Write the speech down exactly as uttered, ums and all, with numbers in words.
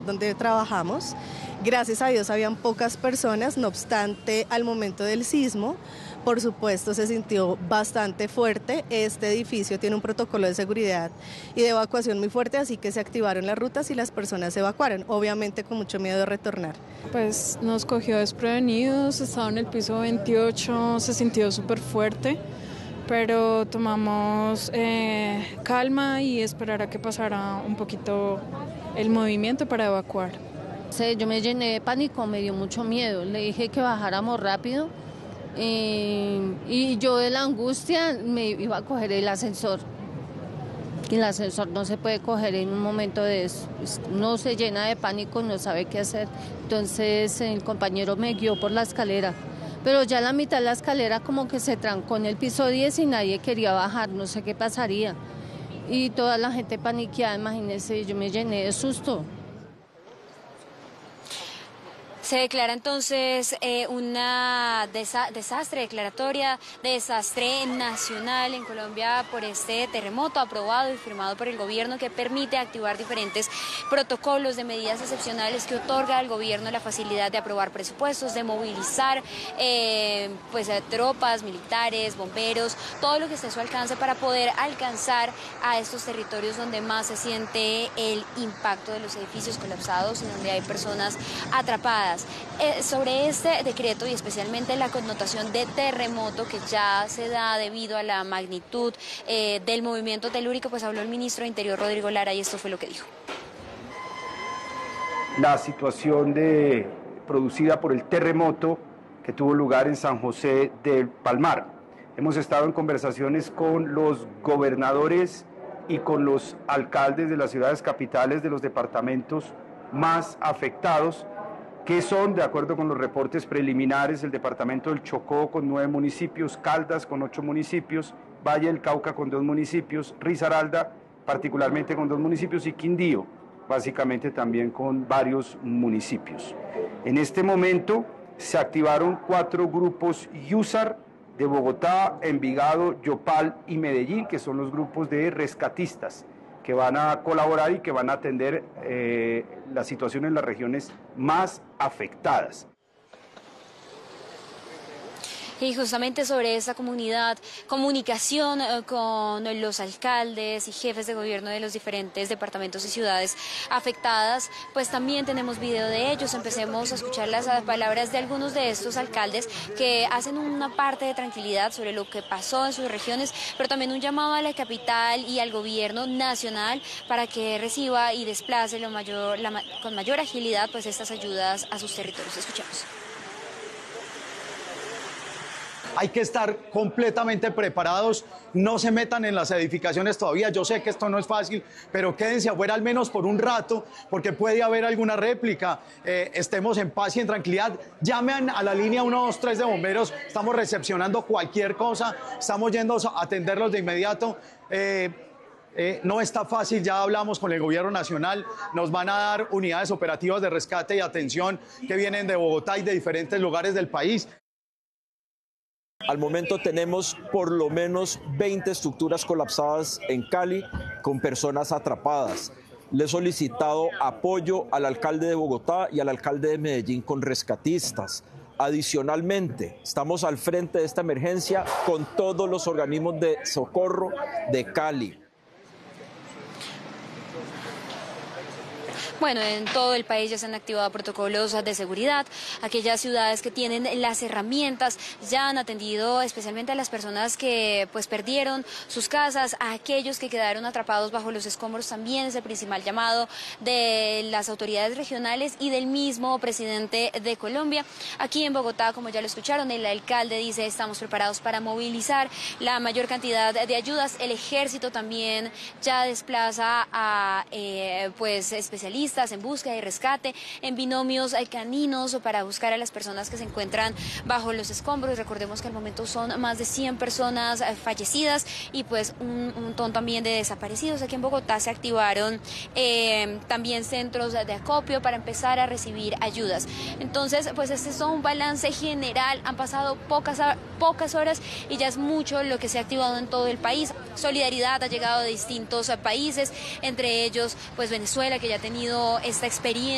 donde trabajamos. Gracias a Dios habían pocas personas, no obstante, al momento del sismo, por supuesto, se sintió bastante fuerte. Este edificio tiene un protocolo de seguridad y de evacuación muy fuerte, así que se activaron las rutas y las personas se evacuaron, obviamente con mucho miedo de retornar. Pues nos cogió desprevenidos, estaba en el piso veintiocho, se sintió súper fuerte, pero tomamos eh, calma y esperar a que pasara un poquito el movimiento para evacuar. Sí, yo me llené de pánico, me dio mucho miedo, le dije que bajáramos rápido eh, y yo de la angustia me iba a coger el ascensor. Y el ascensor no se puede coger en un momento de eso, uno se llena de pánico, no sabe qué hacer. Entonces el compañero me guió por la escalera, pero ya a la mitad de la escalera como que se trancó en el piso diez y nadie quería bajar, no sé qué pasaría. Y toda la gente paniqueada, imagínense, yo me llené de susto. Se declara entonces eh, una desa desastre declaratoria, desastre nacional en Colombia por este terremoto aprobado y firmado por el gobierno que permite activar diferentes protocolos de medidas excepcionales que otorga al gobierno la facilidad de aprobar presupuestos, de movilizar eh, pues, a tropas, militares, bomberos, todo lo que esté a su alcance para poder alcanzar a estos territorios donde más se siente el impacto de los edificios colapsados y donde hay personas atrapadas. Eh, sobre este decreto y especialmente la connotación de terremoto que ya se da debido a la magnitud eh, del movimiento telúrico, pues habló el ministro de Interior, Rodrigo Lara, y esto fue lo que dijo. La situación de, producida por el terremoto que tuvo lugar en San José del Palmar. Hemos estado en conversaciones con los gobernadores y con los alcaldes de las ciudades capitales de los departamentos más afectados, que son, de acuerdo con los reportes preliminares, el departamento del Chocó con nueve municipios, Caldas con ocho municipios, Valle del Cauca con dos municipios, Risaralda particularmente con dos municipios y Quindío, básicamente también con varios municipios. En este momento se activaron cuatro grupos YUSAR de Bogotá, Envigado, Yopal y Medellín, que son los grupos de rescatistas que van a colaborar y que van a atender eh, la situación en las regiones más afectadas. Y justamente sobre esa comunidad, comunicación eh, con los alcaldes y jefes de gobierno de los diferentes departamentos y ciudades afectadas, pues también tenemos video de ellos. Empecemos a escuchar las palabras de algunos de estos alcaldes que hacen una parte de tranquilidad sobre lo que pasó en sus regiones, pero también un llamado a la capital y al gobierno nacional para que reciba y desplace lo mayor, la, con mayor agilidad pues estas ayudas a sus territorios. Escuchemos. Hay que estar completamente preparados, no se metan en las edificaciones todavía. Yo sé que esto no es fácil, pero quédense afuera al menos por un rato, porque puede haber alguna réplica. Eh, estemos en paz y en tranquilidad. Llamen a la línea uno dos tres de bomberos, estamos recepcionando cualquier cosa, estamos yendo a atenderlos de inmediato. Eh, Eh, no está fácil, ya hablamos con el gobierno nacional, nos van a dar unidades operativas de rescate y atención que vienen de Bogotá y de diferentes lugares del país. Al momento tenemos por lo menos veinte estructuras colapsadas en Cali con personas atrapadas. Le he solicitado apoyo al alcalde de Bogotá y al alcalde de Medellín con rescatistas. Adicionalmente, estamos al frente de esta emergencia con todos los organismos de socorro de Cali. Bueno, en todo el país ya se han activado protocolos de seguridad. Aquellas ciudades que tienen las herramientas ya han atendido especialmente a las personas que pues perdieron sus casas, a aquellos que quedaron atrapados bajo los escombros. También es el principal llamado de las autoridades regionales y del mismo presidente de Colombia. Aquí en Bogotá, como ya lo escucharon, el alcalde dice: estamos preparados para movilizar la mayor cantidad de ayudas. El ejército también ya desplaza a eh, pues especialistas en búsqueda y rescate, en binomios caninos para buscar a las personas que se encuentran bajo los escombros. Recordemos que al momento son más de cien personas fallecidas y pues un, un montón también de desaparecidos. Aquí en Bogotá se activaron eh, también centros de acopio para empezar a recibir ayudas. Entonces, pues este es todo un balance general. Han pasado pocas, pocas horas y ya es mucho lo que se ha activado en todo el país. Solidaridad ha llegado de distintos países, entre ellos pues Venezuela, que ya ha tenido esta experiencia